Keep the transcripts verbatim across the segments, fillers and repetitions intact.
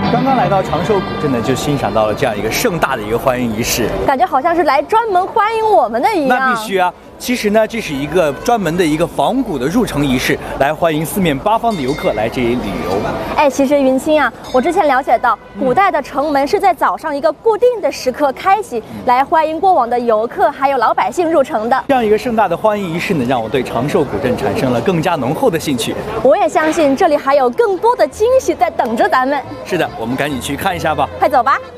刚刚来到长寿古镇呢，就欣赏到了这样一个盛大的一个欢迎仪式， 感觉好像是来专门欢迎我们的一样。 那必须啊！其实呢，这是一个专门的一个仿古的入城仪式，来欢迎四面八方的游客来这里旅游。 哎，其实云清啊，我之前了解到，古代的城门是在早上一个固定的时刻开启，来欢迎过往的游客还有老百姓入城的。 这样一个盛大的欢迎仪式呢，让我对长寿古镇产生了更加浓厚的兴趣。 我也相信这里还有更多的惊喜在等着咱们。 是的，我们赶紧去看一下吧。 快走吧。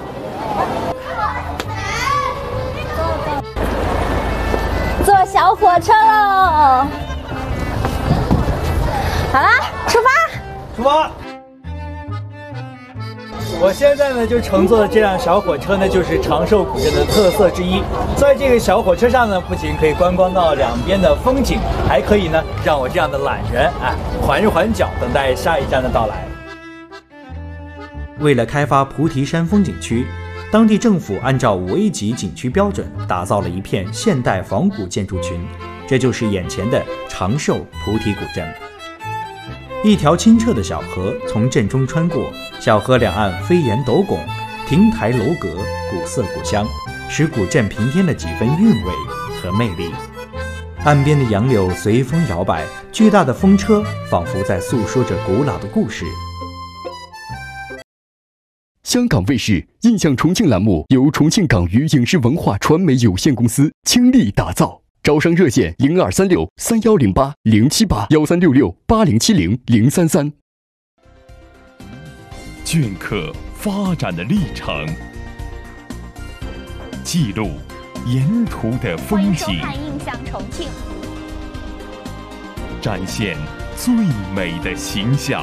坐小火车喽！好啦，出发！ 出发！我现在呢就乘坐的这辆小火车呢，就是长寿古镇的特色之一。在这个小火车上呢，不仅可以观光到两边的风景，还可以呢让我这样的懒人啊缓一缓脚，等待下一站的到来。为了开发菩提山风景区，当地政府按照五 A 级景区标准，打造了一片现代仿古建筑群，这就是眼前的长寿菩提古镇。一条清澈的小河从镇中穿过，小河两岸飞檐斗拱，亭台楼阁，古色古香，使古镇平添了几分韵味和魅力。岸边的杨柳随风摇摆，巨大的风车仿佛在诉说着古老的故事。 香港卫视印象重庆栏目由重庆港娱影视文化传媒有限公司倾力打造，招商热线零二三六三幺零八零七八幺三六六八零七零零三三。 镌刻发展的历程，记录沿途的风景， 欢迎收看《印象重庆》， 展现最美的形象。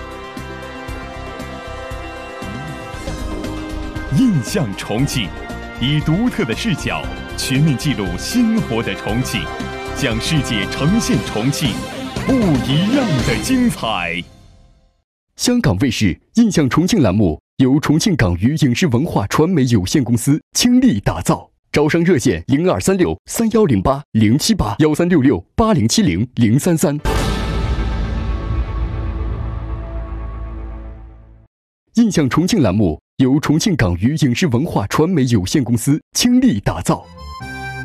印象重庆，以独特的视角全面记录鲜活的重庆，向世界呈现重庆不一样的精彩。 香港卫视印象重庆栏目由重庆港娱影视文化传媒有限公司倾力打造，招商热线零二三六三幺零八零七八幺三六六八零七零零三三。印象重庆栏目由重庆港娱影视文化传媒有限公司倾力打造，